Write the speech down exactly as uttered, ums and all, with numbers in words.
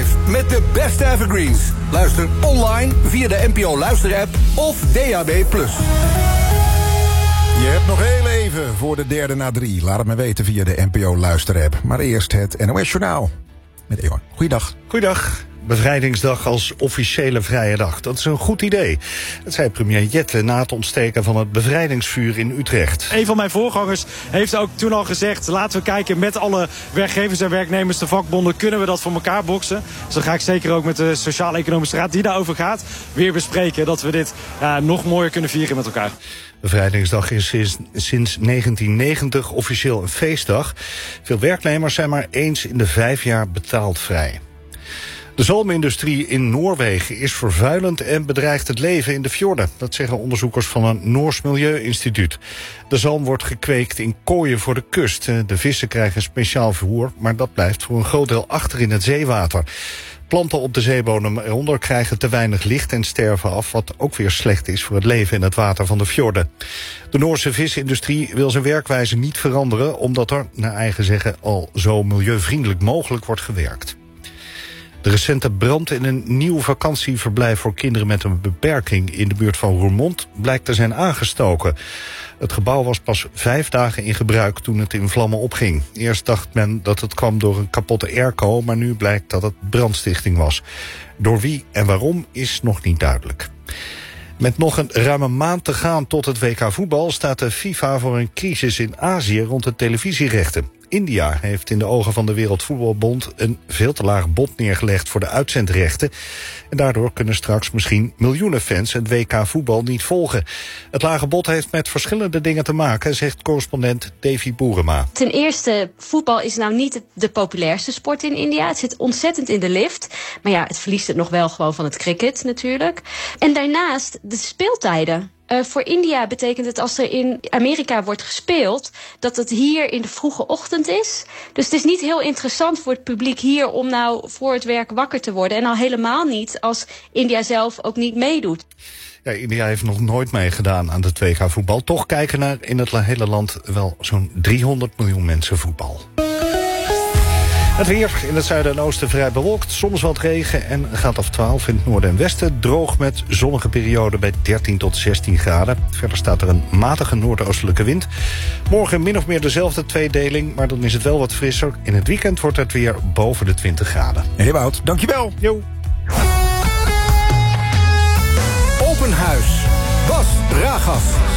vijf met de beste evergreens. Luister online via de N P O Luister-app of D A B plus. Je hebt nog heel even voor de derde na drie. Laat het me weten via de N P O Luister-app. Maar eerst het N O S-journaal met Ewan. Goeiedag. Goeiedag. Bevrijdingsdag als officiële vrije dag. Dat is een goed idee. Dat zei premier Jette na het ontsteken van het bevrijdingsvuur in Utrecht. Een van mijn voorgangers heeft ook toen al gezegd... laten we kijken met alle werkgevers en werknemers, de vakbonden... kunnen we dat voor elkaar boksen. Dus dan ga ik zeker ook met de Sociaal-Economische Raad die daarover gaat... weer bespreken dat we dit uh, nog mooier kunnen vieren met elkaar. Bevrijdingsdag is sinds, sinds negentien negentig officieel een feestdag. Veel werknemers zijn maar eens in de vijf jaar betaald vrij. De zalmindustrie in Noorwegen is vervuilend en bedreigt het leven in de fjorden. Dat zeggen onderzoekers van een Noors Milieuinstituut. De zalm wordt gekweekt in kooien voor de kust. De vissen krijgen speciaal vervoer, maar dat blijft voor een groot deel achter in het zeewater. Planten op de zeebodem eronder krijgen te weinig licht en sterven af... wat ook weer slecht is voor het leven in het water van de fjorden. De Noorse visindustrie wil zijn werkwijze niet veranderen... omdat er, naar eigen zeggen, al zo milieuvriendelijk mogelijk wordt gewerkt. De recente brand in een nieuw vakantieverblijf voor kinderen met een beperking in de buurt van Roermond blijkt te zijn aangestoken. Het gebouw was pas vijf dagen in gebruik toen het in vlammen opging. Eerst dacht men dat het kwam door een kapotte airco, maar nu blijkt dat het brandstichting was. Door wie en waarom is nog niet duidelijk. Met nog een ruime maand te gaan tot het W K voetbal staat de FIFA voor een crisis in Azië rond de televisierechten. India heeft in de ogen van de Wereldvoetbalbond een veel te laag bod neergelegd voor de uitzendrechten. En daardoor kunnen straks misschien miljoenen fans het W K voetbal niet volgen. Het lage bod heeft met verschillende dingen te maken, zegt correspondent Davy Boerema. Ten eerste, voetbal is nou niet de populairste sport in India. Het zit ontzettend in de lift. Maar ja, het verliest het nog wel gewoon van het cricket natuurlijk. En daarnaast de speeltijden. Uh, voor India betekent het als er in Amerika wordt gespeeld... dat het hier in de vroege ochtend is. Dus het is niet heel interessant voor het publiek hier... om nou voor het werk wakker te worden. En al helemaal niet als India zelf ook niet meedoet. Ja, India heeft nog nooit meegedaan aan het W K voetbal. Toch kijken naar in het hele land wel zo'n driehonderd miljoen mensen voetbal. Het weer in het zuiden en oosten vrij bewolkt, soms wat regen en gaat af twaalf in het noorden en westen. Droog met zonnige perioden bij dertien tot zestien graden. Verder staat er een matige noordoostelijke wind. Morgen min of meer dezelfde tweedeling, maar dan is het wel wat frisser. In het weekend wordt het weer boven de twintig graden. Hey Wout, dankjewel. Jo. Open Huis. Bas Ragas.